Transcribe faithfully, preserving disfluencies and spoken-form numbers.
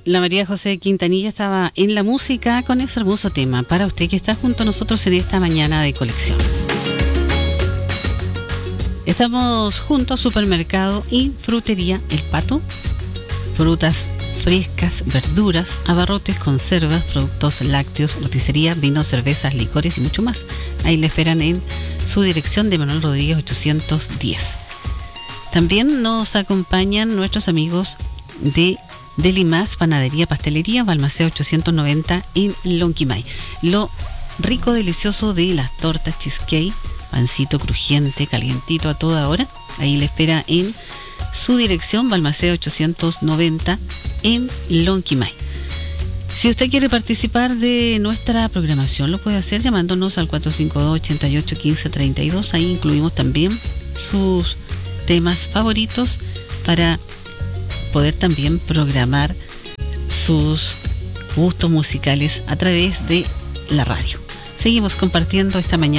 La María José Quintanilla estaba en la música con ese hermoso tema para usted que está junto a nosotros en esta mañana de colección. Estamos junto a Supermercado y Frutería El Pato. Frutas frescas, verduras, abarrotes, conservas, productos lácteos, roticería, vinos, cervezas, licores y mucho más. Ahí le esperan en su dirección de Manuel Rodríguez ochocientos diez. También nos acompañan nuestros amigos de Delimas, Panadería, Pastelería, Balmaceda ochocientos noventa en Lonquimay. Lo rico, delicioso de las tortas cheesecake, pancito crujiente, calientito a toda hora. Ahí le espera en su dirección, Balmaceda ochocientos noventa en Lonquimay. Si usted quiere participar de nuestra programación, lo puede hacer llamándonos al cuatro cinco dos, ocho ocho, uno cinco tres dos. Ahí incluimos también sus temas favoritos para poder también programar sus gustos musicales a través de la radio. Seguimos compartiendo esta mañana